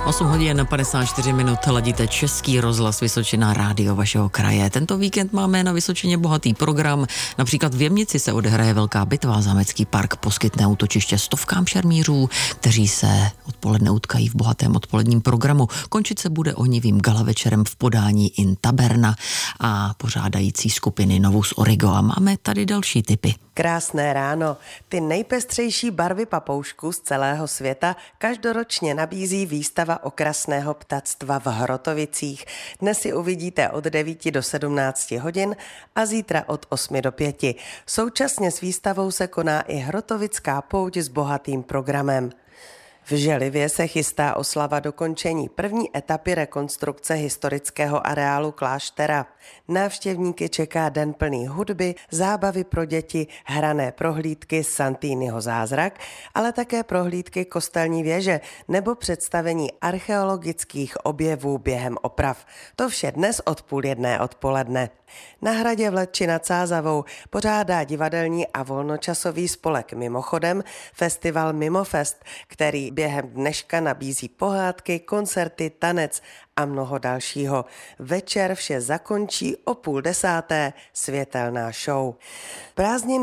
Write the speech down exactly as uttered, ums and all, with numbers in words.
osm hodin padesát čtyři minut, ladíte Český rozhlas Vysočina, rádio vašeho kraje. Tento víkend máme na Vysočině bohatý program. Například v Jemnici se odehraje velká bitva. Zámecký park poskytne útočiště stovkám šermířů, kteří se odpoledne utkají v bohatém odpoledním programu. Končit se bude ohnivým gala večerem v podání In Taberna a pořádající skupiny Novus Origo. A máme tady další tipy. Krásné ráno. Ty nejpestřejší barvy papoušku z celého světa každoročně nabízí výstava okrasného ptactva v Hrotovicích. Dnes si uvidíte od devíti do sedmnácti hodin a zítra od osmi do pěti. Současně s výstavou se koná i Hrotovická pouť s bohatým programem. V Želivě se chystá oslava dokončení první etapy rekonstrukce historického areálu kláštera. Návštěvníky čeká den plný hudby, zábavy pro děti, hrané prohlídky Santiniho zázrak, ale také prohlídky kostelní věže nebo představení archeologických objevů během oprav. To vše dnes od půl jedné odpoledne. Na hradě v Letči nad Sázavou pořádá divadelní a volnočasový spolek Mimochodem festival Mimofest, který během dneška nabízí pohádky, koncerty, tanec a mnoho dalšího. Večer vše zakončí o půl desáté světelná show. Prázdniny